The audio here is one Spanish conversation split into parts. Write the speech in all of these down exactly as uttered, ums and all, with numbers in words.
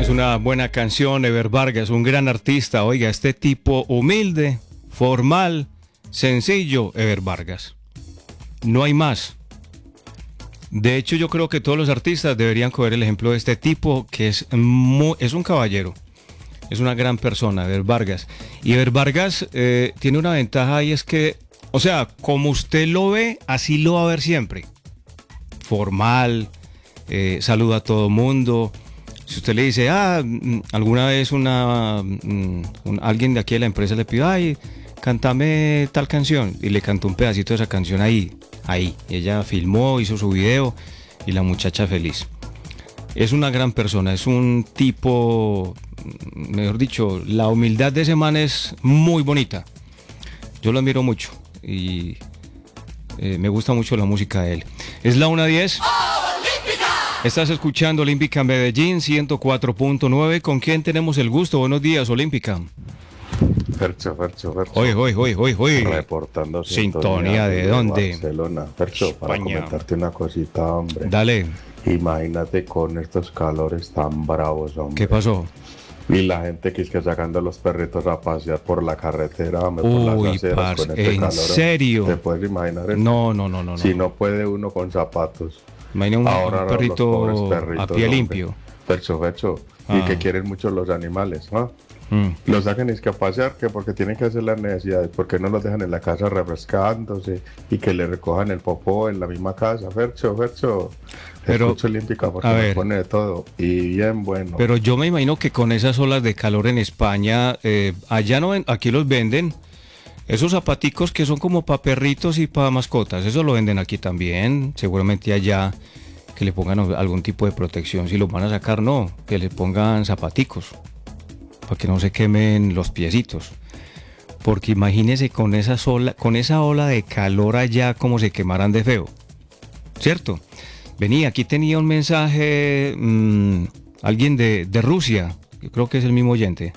Es una buena canción, Ever Vargas, un gran artista. Oiga, este tipo humilde, formal, sencillo, Ever Vargas. No hay más. De hecho, yo creo que todos los artistas deberían coger el ejemplo de este tipo, que es, muy, es un caballero. Es una gran persona, Ever Vargas. Y Ever Vargas eh, tiene una ventaja y es que, o sea, como usted lo ve, así lo va a ver siempre. Formal, eh, saluda a todo mundo. Si usted le dice, ah, alguna vez una, un, alguien de aquí de la empresa le pidió, ay, cántame tal canción, y le cantó un pedacito de esa canción ahí, ahí. Y ella filmó, hizo su video, y la muchacha feliz. Es una gran persona, es un tipo, mejor dicho, la humildad de ese man es muy bonita. Yo lo admiro mucho, y eh, me gusta mucho la música de él. Es la una diez. Estás escuchando Olímpica Medellín ciento cuatro punto nueve. ¿Con quién tenemos el gusto? Buenos días, Olímpica. Fercho, Fercho, Fercho. Hoy, hoy, hoy, hoy, hoy. Reportando sintonía de, de dónde. Barcelona. Fercho, España. Para comentarte una cosita, hombre. Dale. Imagínate con estos calores tan bravos, hombre. ¿Qué pasó? Y la gente que es que sacando a los perritos a pasear por la carretera, hombre, por Uy, las aceras con este ¿en calor. serio? ¿Te puedes imaginar eso? No, no, no, no. Si no, no puede uno con zapatos. Imagina un, Ahora un perrito perritos, a pie hombre. limpio. Fercho, Fercho. Ah. Y que quieren mucho los animales, ¿no? Mm. Los sacan es que a pasear, que porque tienen que hacer las necesidades, porque no los dejan en la casa refrescándose y que le recojan el popó en la misma casa. Fercho, Fercho. Pero, Escucho Olímpica porque a me ver. pone de todo y bien bueno. Pero yo me imagino que con esas olas de calor en España, eh, allá no ven, aquí los venden. Esos zapaticos que son como para perritos y para mascotas, eso lo venden aquí también. Seguramente allá que le pongan algún tipo de protección. Si los van a sacar, no, que le pongan zapaticos para que no se quemen los piecitos. Porque imagínese con esa ola, con esa ola de calor allá, como se quemarán de feo. ¿Cierto? Vení, aquí tenía un mensaje, mmm, alguien de, de Rusia, que creo que es el mismo oyente.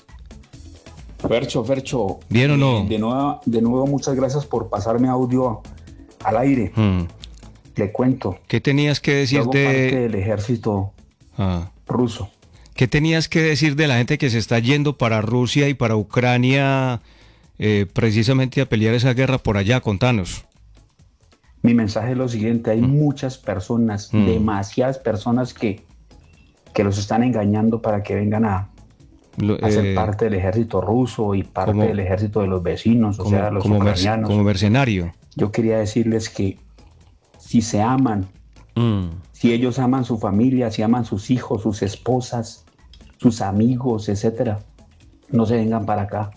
Fercho, Fercho. ¿Bien o no? Eh, de, nuevo, de nuevo, muchas gracias por pasarme audio al aire. Mm. Le cuento. ¿Qué tenías que decir Yo hago de... parte del ejército ah. ruso. ¿Qué tenías que decir de la gente que se está yendo para Rusia y para Ucrania eh, precisamente a pelear esa guerra por allá? Contanos. Mi mensaje es lo siguiente, hay mm. muchas personas, mm. demasiadas personas que, que los están engañando para que vengan a, lo, a ser eh, parte del ejército ruso y parte como, del ejército de los vecinos, o como, sea, los como ucranianos. Como mercenario. Yo quería decirles que si se aman, mm. si ellos aman su familia, si aman sus hijos, sus esposas, sus amigos, etcétera, no se vengan para acá.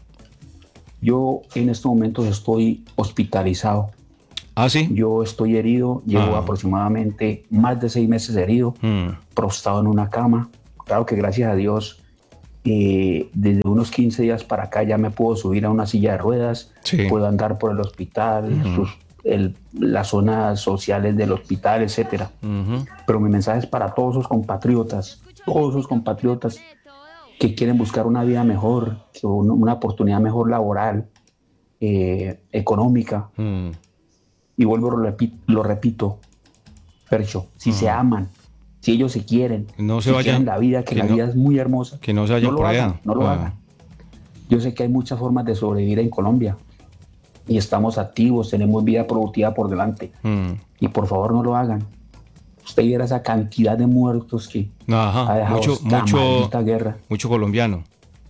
Yo en estos momentos estoy hospitalizado. ¿Ah, sí? Yo estoy herido, llevo ah. aproximadamente más de seis meses herido, mm. prostrado en una cama. Claro que gracias a Dios, eh, desde unos quince días para acá ya me puedo subir a una silla de ruedas, sí. puedo andar por el hospital, mm. sus, el, las zonas sociales del hospital, etcétera. Mm-hmm. Pero mi mensaje es para todos sus compatriotas, todos sus compatriotas que quieren buscar una vida mejor, una oportunidad mejor laboral, eh, económica. Mm. Y vuelvo, lo repito, lo repito Fercho, si uh-huh. se aman, si ellos se quieren, no se si vayan, quieren la vida, que, que la no, vida es muy hermosa, que no se vayan no por allá. Hagan, no lo uh-huh. hagan. Yo sé que hay muchas formas de sobrevivir en Colombia y estamos activos, tenemos vida productiva por delante. Uh-huh. Y por favor no lo hagan. Usted viera esa cantidad de muertos que Ajá, ha dejado mucho, esta mucho, maldita guerra. Mucho colombiano.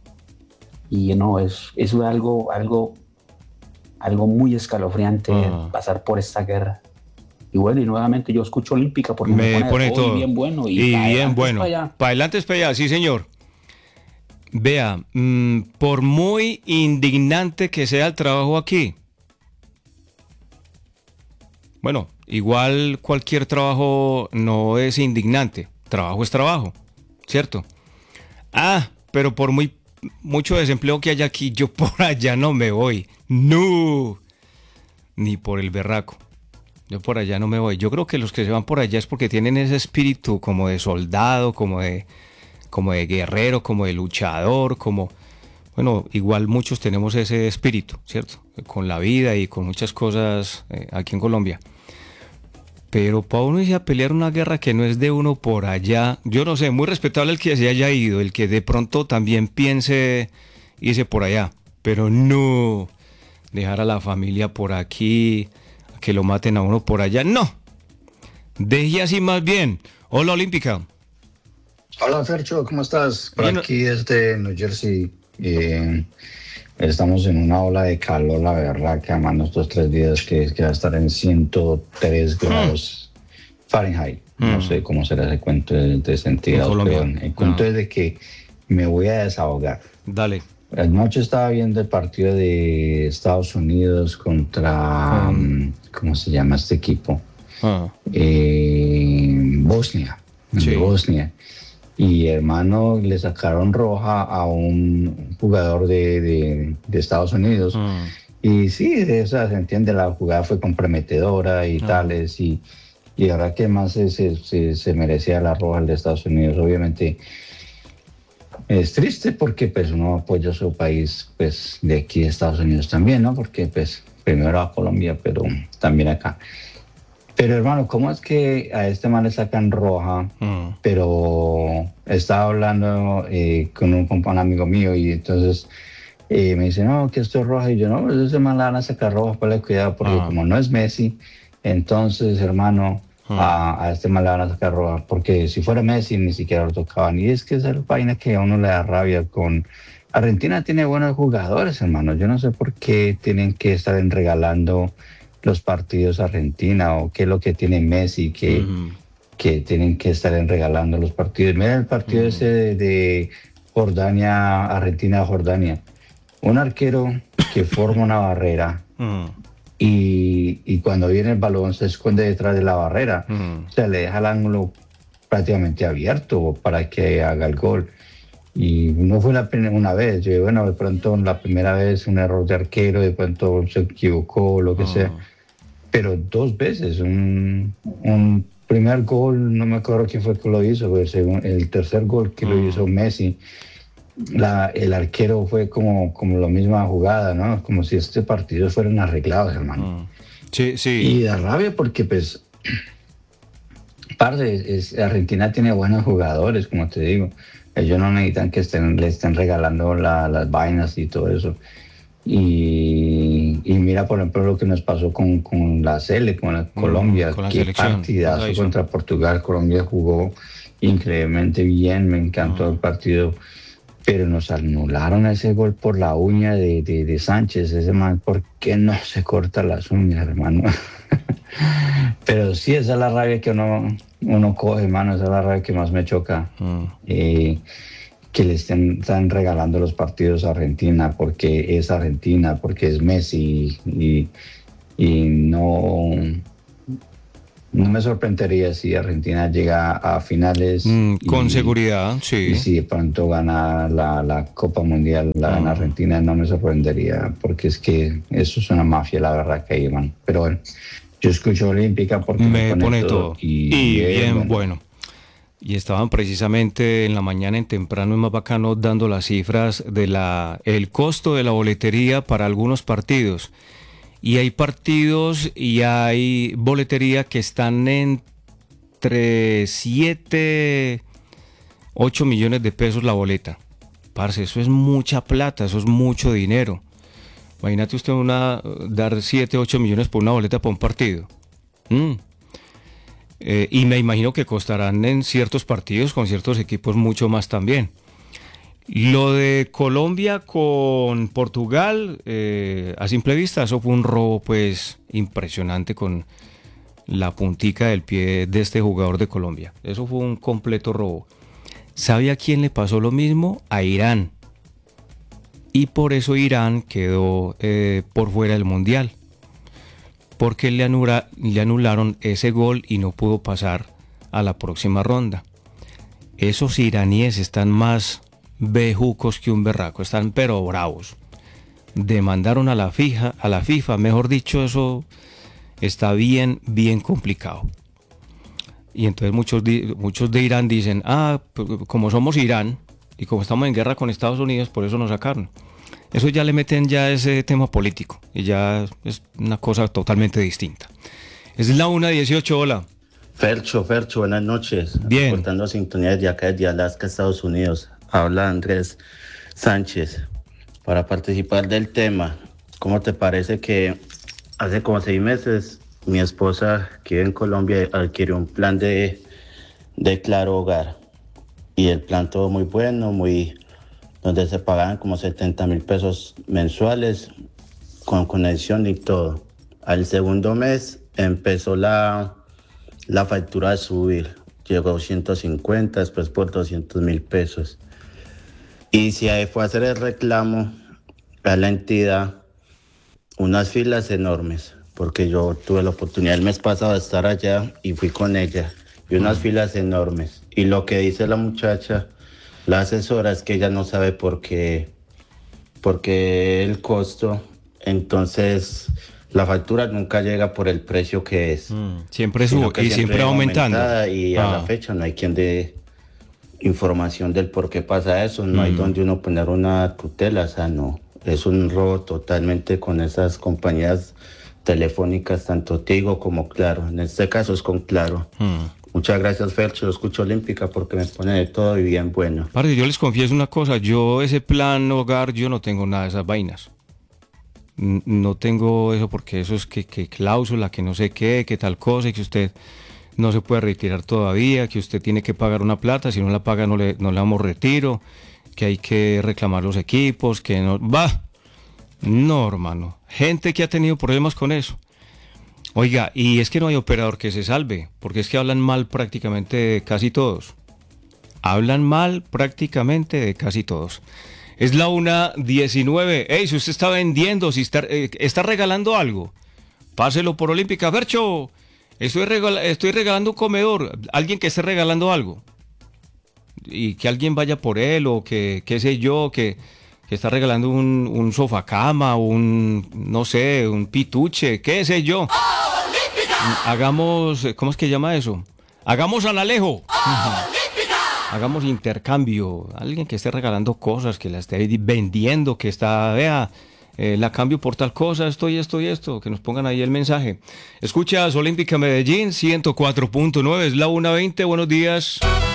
Y no, es, es algo, algo algo muy escalofriante ah. pasar por esta guerra. Y bueno, y nuevamente yo escucho Olímpica porque me, me pone, pone todo bien bueno. Y, y bien bueno. Para adelante es para allá, sí señor. Vea, mmm, por muy indignante que sea el trabajo aquí, bueno, igual cualquier trabajo no es indignante. Trabajo es trabajo, ¿cierto? Ah, pero por muy mucho desempleo que hay aquí, yo por allá no me voy. No, ni por el berraco. Yo por allá no me voy. Yo creo que los que se van por allá es porque tienen ese espíritu como de soldado, como de, como de guerrero, como de luchador, como... Bueno, igual muchos tenemos ese espíritu, ¿cierto? Con la vida y con muchas cosas eh, aquí en Colombia. Pero para uno irse a pelear una guerra que no es de uno por allá, yo no sé, muy respetable el que se haya ido, el que de pronto también piense irse por allá, pero no dejar a la familia por aquí, que lo maten a uno por allá, no. Deje así más bien. Hola, Olímpica. Hola, Fercho, ¿cómo estás? Por aquí desde New Jersey. Eh, estamos en una ola de calor, la verdad, que además estos tres días que, que va a estar en ciento tres grados mm. Fahrenheit. Mm. No sé cómo será ese cuento de, de centígrados, pero el cuento no. es de que me voy a desahogar. Dale. Anoche estaba viendo el partido de Estados Unidos contra, mm. ¿cómo se llama este equipo? Ah. Eh, Bosnia. Sí. De Bosnia. Y hermano, le sacaron roja a un jugador de, de, de Estados Unidos. Mm. Y sí, de esa se entiende, la jugada fue comprometedora y mm. tales. Y, y ahora que más se, se, se merecía la roja el de Estados Unidos. Obviamente es triste porque pues uno apoya a su país, pues de aquí de Estados Unidos también, ¿no? Porque pues primero a Colombia, pero también acá. Pero hermano, ¿cómo es que a este man le sacan roja? Mm. Pero estaba hablando eh, con un, con un amigo mío y entonces eh, me dice, no, que esto es roja. Y yo, no, pues ese man le van a sacar roja, ponle cuidado, porque ah. como no es Messi, entonces hermano, mm. a, a este man le van a sacar roja. Porque si fuera Messi ni siquiera lo tocaban. Y es que esa es la vaina que a uno le da rabia con... Argentina tiene buenos jugadores, hermano. Yo no sé por qué tienen que estar regalando los partidos a Argentina, o qué es lo que tiene Messi que, uh-huh. que tienen que estar en regalando los partidos. Mira el partido uh-huh. ese de, de Jordania, Argentina-Jordania. Un arquero que forma una barrera uh-huh. y, y cuando viene el balón se esconde detrás de la barrera. Uh-huh. O sea, le deja el ángulo prácticamente abierto para que haga el gol. Y no fue la primera una vez. Yo, bueno, de pronto la primera vez un error de arquero, de pronto se equivocó, lo que uh-huh. sea. Pero dos veces, un, un primer gol, no me acuerdo quién fue que lo hizo, pero según el tercer gol que uh-huh. lo hizo Messi, la, el arquero fue como, como la misma jugada, ¿no? Como si este partido fueran arreglados, hermano. Uh-huh. Sí, sí. Y da rabia porque, pues, parte, es, Argentina tiene buenos jugadores, como te digo. Ellos no necesitan que estén, le estén regalando la, las vainas y todo eso. Y, y mira, por ejemplo, lo que nos pasó con, con la Sele, con la Colombia. Con la Qué partidazo contra Portugal. Colombia jugó increíblemente bien, me encantó uh-huh. el partido. Pero nos anularon ese gol por la uña de, de, de Sánchez. Ese man, ¿por qué no se corta las uñas, hermano? Pero sí, esa es la rabia que uno, uno coge, hermano. Esa es la rabia que más me choca. Uh-huh. Eh, que le estén, están regalando los partidos a Argentina porque es Argentina, porque es Messi y, y no, no me sorprendería si Argentina llega a finales. Mm, con y, seguridad, sí. Y si de pronto gana la, la Copa Mundial, la gana uh-huh. Argentina, no me sorprendería porque es que eso es una mafia, la verdad, que hay, man. Pero bueno, yo escucho Olímpica porque me, me pone todo. Y, y bien, bien bueno. bueno. Y estaban precisamente en la mañana en temprano, es más bacano, dando las cifras de la el costo de la boletería para algunos partidos. Y hay partidos y hay boletería que están entre siete, ocho millones de pesos la boleta. Parce, eso es mucha plata, eso es mucho dinero. Imagínate usted una, dar siete, ocho millones por una boleta para un partido. Mm. Eh, y me imagino que costarán en ciertos partidos con ciertos equipos mucho más también. Lo de Colombia con Portugal, eh, a simple vista, eso fue un robo pues impresionante con la puntica del pie de este jugador de Colombia. Eso fue un completo robo. ¿Sabe a quién le pasó lo mismo? A Irán. Y por eso Irán quedó eh, por fuera del Mundial. Porque le, anula, le anularon ese gol y no pudo pasar a la próxima ronda. Esos iraníes están más bejucos que un berraco, están pero bravos. Demandaron a la FIFA, a la FIFA, mejor dicho, eso está bien, bien complicado. Y entonces muchos, muchos de Irán dicen, ah, como somos Irán y como estamos en guerra con Estados Unidos, por eso nos sacaron. Eso ya le meten ya ese tema político y ya es una cosa totalmente distinta. Es la una dieciocho, hola. Fercho, Fercho, buenas noches. Bien. Reportando sintonía de acá, de Alaska, Estados Unidos. Habla Andrés Sánchez. Para participar del tema, ¿cómo te parece que hace como seis meses mi esposa, que vive en Colombia, adquirió un plan de, de Claro Hogar? Y el plan todo muy bueno, muy donde se pagaban como setenta mil pesos mensuales con conexión y todo. Al segundo mes empezó la, la factura a subir. Llegó a ciento cincuenta, después por doscientos mil pesos. Y si ahí fue a hacer el reclamo a la entidad, unas filas enormes, porque yo tuve la oportunidad el mes pasado de estar allá y fui con ella, y unas filas enormes. Y lo que dice la muchacha, la asesora, es que ella no sabe por qué, porque el costo, entonces la factura nunca llega por el precio que es. Mm, siempre sube y siempre, siempre aumentando. Y a ah. la fecha no hay quien dé información del por qué pasa eso, no mm. hay donde uno poner una tutela, o sea, no. Es un robo totalmente con esas compañías telefónicas, tanto Tigo como Claro. En este caso es con Claro. Mm. Muchas gracias, Fercho. Lo escucho Olímpica porque me pone de todo y bien bueno. Padre, yo les confieso una cosa. Yo ese plan hogar, yo no tengo nada de esas vainas. No tengo eso porque eso es que, que cláusula, que no sé qué, que tal cosa, y que usted no se puede retirar todavía, que usted tiene que pagar una plata, si no la paga no le, no le damos retiro, que hay que reclamar los equipos, que no... ¡Bah! No, hermano. Gente que ha tenido problemas con eso. Oiga, y es que no hay operador que se salve, porque es que hablan mal prácticamente de casi todos. Hablan mal prácticamente de casi todos. Es la una diecinueve. Ey, si usted está vendiendo, si está, eh, está regalando algo, páselo por Olímpica. Fercho, estoy, regal- estoy regalando un comedor. Alguien que esté regalando algo. Y que alguien vaya por él, o que, qué sé yo, que, que está regalando un, un sofá cama, un, no sé, un pituche, qué sé yo. Hagamos, ¿cómo es que llama eso? Hagamos al Alejo. Hagamos intercambio. Alguien que esté regalando cosas, que la esté vendiendo, que está, vea, eh, la cambio por tal cosa, esto y esto y esto, que nos pongan ahí el mensaje. Escuchas Olímpica Medellín, ciento cuatro punto nueve, es la una veinte, buenos días.